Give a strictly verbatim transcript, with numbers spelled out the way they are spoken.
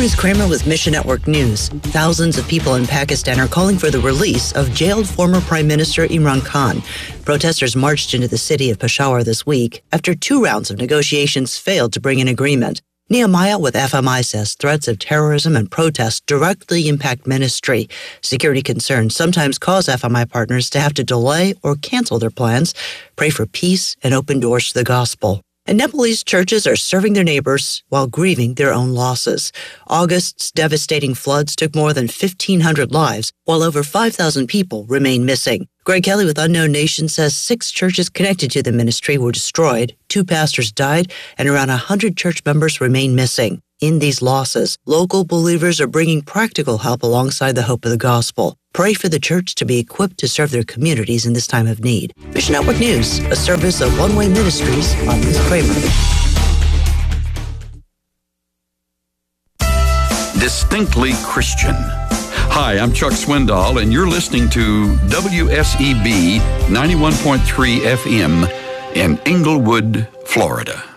Ruth Kramer with Mission Network News. Thousands of people in Pakistan are calling for the release of jailed former Prime Minister Imran Khan. Protesters marched into the city of Peshawar this week after two rounds of negotiations failed to bring an agreement. Nehemiah with F M I says threats of terrorism and protests directly impact ministry. Security concerns sometimes cause F M I partners to have to delay or cancel their plans. Pray for peace and open doors to the gospel. And Nepalese churches are serving their neighbors while grieving their own losses. August's devastating floods took more than fifteen hundred lives, while over five thousand people remain missing. Greg Kelly with Unknown Nation says six churches connected to the ministry were destroyed, two pastors died, and around one hundred church members remain missing. In these losses, local believers are bringing practical help alongside the hope of the gospel. Pray for the church to be equipped to serve their communities in this time of need. Mission Network News, a service of One Way Ministries. I'm Ruth Kramer. Distinctly Christian. Hi, I'm Chuck Swindoll, and you're listening to W S E B ninety-one point three F M in Englewood, Florida.